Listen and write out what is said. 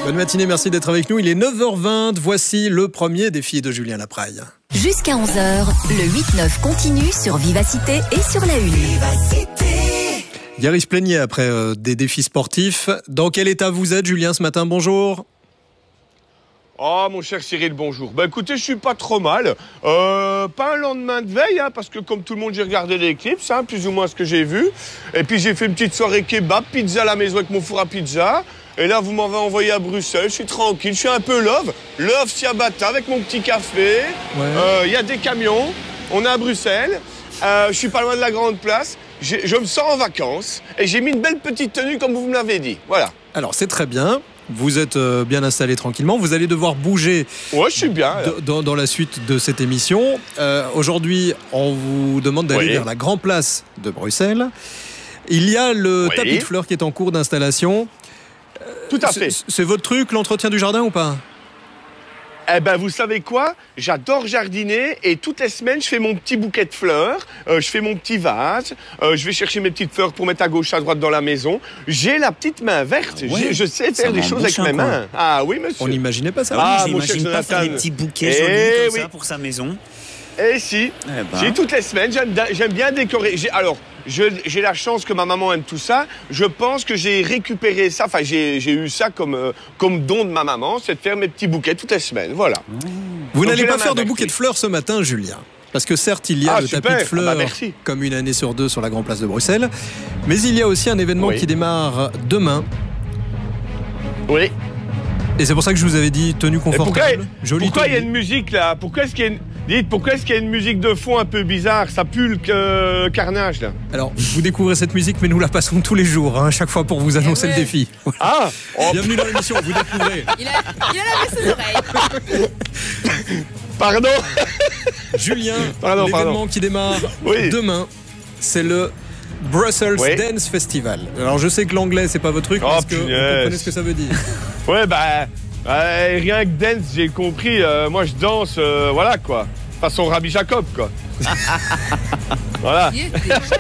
Bonne matinée, merci d'être avec nous. Il est 9h20, voici le premier défi de Julien Lapraille. Jusqu'à 11h, le 8-9 continue sur Vivacité et sur la Une. Hier, il se plaignait après des défis sportifs. Dans quel état vous êtes, Julien, ce matin? Bonjour. Oh mon cher Cyril, bonjour. Bah écoutez, je suis pas trop mal. Pas un lendemain de veille, hein, parce que comme tout le monde, j'ai regardé l'éclipse, hein, plus ou moins ce que j'ai vu. Et puis j'ai fait une petite soirée kebab, pizza à la maison avec mon four à pizza. Et là, vous m'avez envoyé à Bruxelles, je suis tranquille, je suis un peu love Ciabatta avec mon petit café. Il y a des camions, on est à Bruxelles. Je suis pas loin de la grande place. Je me sens en vacances et j'ai mis une belle petite tenue comme vous me l'avez dit. Voilà. Alors, c'est très bien. Vous êtes bien installé tranquillement. Vous allez devoir bouger ouais, je suis bien, dans la suite de cette émission. Aujourd'hui, on vous demande d'aller vers la Grande Place de Bruxelles. Il y a le tapis de fleurs qui est en cours d'installation. Tout à fait. C'est votre truc, l'entretien du jardin ou pas? Eh ben, vous savez quoi? J'adore jardiner et toutes les semaines, je fais mon petit bouquet de fleurs, je fais mon petit vase, je vais chercher mes petites fleurs pour mettre à gauche, à droite dans la maison. J'ai la petite main verte, je sais faire des choses avec mes mains. Ah oui, monsieur. On n'imaginait pas ça. Ah, j'imagine pas faire des petits bouquets jolis comme ça pour sa maison. Eh si, j'ai toutes les semaines, j'aime bien décorer. J'ai la chance que ma maman aime tout ça. Je pense que j'ai récupéré ça, enfin j'ai eu ça comme don de ma maman, c'est de faire mes petits bouquets toutes les semaines, voilà. Vous n'allez pas faire de bouquet de fleurs ce matin, Julien? Parce que certes, il y a le tapis de fleurs comme une année sur deux sur la Grande Place de Bruxelles, mais il y a aussi un événement qui démarre demain. Oui. Et c'est pour ça que je vous avais dit tenue confortable. Pourquoi il y a une musique là? Pourquoi est-ce qu'il y a une musique de fond un peu bizarre? Ça pue le carnage là. Alors, vous découvrez cette musique, mais nous la passons tous les jours, à chaque fois pour vous annoncer le défi. Ah Bienvenue dans l'émission, vous découvrez. Il a lavé ses oreilles. Pardon. Julien, l'événement qui démarre demain, c'est le Brussels Dance Festival. Alors, je sais que l'anglais, c'est pas votre truc, parce que vous comprenez ce que ça veut dire. Ouais, rien que dance, j'ai compris. Moi, je danse, voilà quoi. Façon Rabbi Jacob, quoi. Voilà.